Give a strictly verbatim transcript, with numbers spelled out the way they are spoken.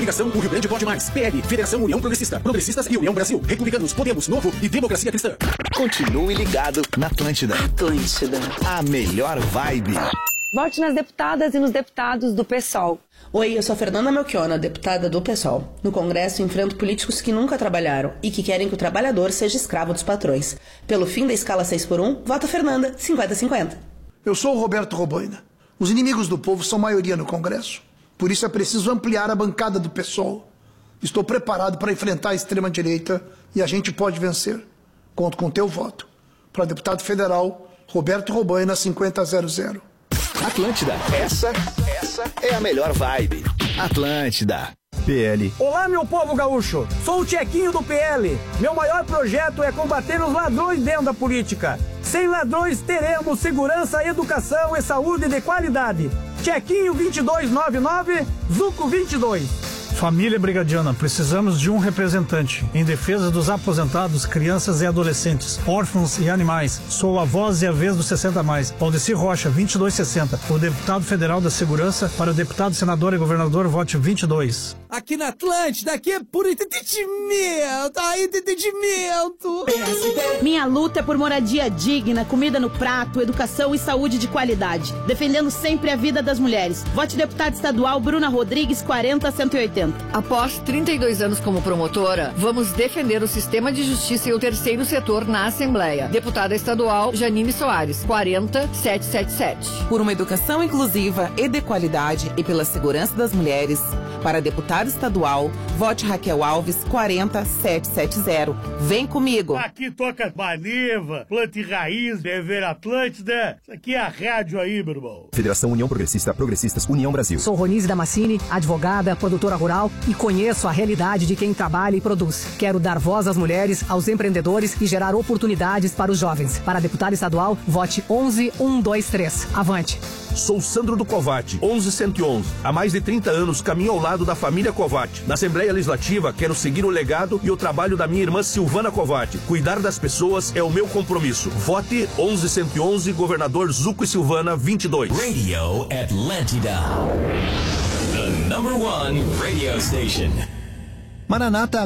Coligação O Rio Grande Pode Mais. P L, Federação União Progressista. Progressistas e União Brasil. Republicanos, Podemos, Novo e Democracia Cristã. Continue ligado na Atlântida. Atlântida. A melhor vibe. Vote nas deputadas e nos deputados do PSOL. Oi, eu sou a Fernanda Melchiona, deputada do PSOL. No Congresso, enfrento políticos que nunca trabalharam e que querem que o trabalhador seja escravo dos patrões. Pelo fim da escala seis por um, vota Fernanda, cinquenta a cinquenta. Eu sou o Roberto Roboina. Os inimigos do povo são maioria no Congresso. Por isso é preciso ampliar a bancada do PSOL. Estou preparado para enfrentar a extrema-direita e a gente pode vencer. Conto com teu voto. Para deputado federal, Roberto Roboina, cinquenta a zero zero. Atlântida, essa, essa é a melhor vibe. Atlântida. P L. Olá, meu povo gaúcho. Sou o Tchequinho do P L. Meu maior projeto é combater os ladrões dentro da política. Sem ladrões, teremos segurança, educação e saúde de qualidade. Tchequinho vinte e dois noventa e nove, Zuco vinte e dois. Família Brigadiana, precisamos de um representante em defesa dos aposentados, crianças e adolescentes, órfãos e animais. Sou a voz e a vez dos sessenta a mais. Valdeci Rocha, vinte e dois sessenta. O deputado federal da Segurança. Para o deputado, senador e governador, vote vinte e dois. Aqui na Atlântida, aqui é por entendimento, aí entendimento. Minha luta é por moradia digna, comida no prato, educação e saúde de qualidade. Defendendo sempre a vida das mulheres. Vote deputado estadual Bruna Rodrigues, quarenta a cento e oitenta. Após trinta e dois anos como promotora, vamos defender o sistema de justiça e o terceiro setor na Assembleia. Deputada estadual Janine Soares, quarenta, setecentos e setenta e sete. Por uma educação inclusiva e de qualidade e pela segurança das mulheres, para deputado estadual, vote Raquel Alves, quarenta, setecentos e setenta. Vem comigo. Aqui toca Maniva, Planta e Raiz, Dever Atlântida. Isso aqui é a rádio aí, meu irmão. Federação União Progressista, Progressistas, União Brasil. Sou Ronise Damascene, advogada, produtora rural e conheço a realidade de quem trabalha e produz. Quero dar voz às mulheres, aos empreendedores e gerar oportunidades para os jovens. Para deputado estadual, vote onze um dois três. Avante. Sou Sandro do Covate, onze cento e onze. Há mais de trinta anos caminho ao lado da família Covate. Na Assembleia Legislativa, quero seguir o legado e o trabalho da minha irmã Silvana Covate. Cuidar das pessoas é o meu compromisso. Vote onze cento e onze, governador Zuco e Silvana, vinte e dois. Radio Atlântida. The number one radio station. Maranata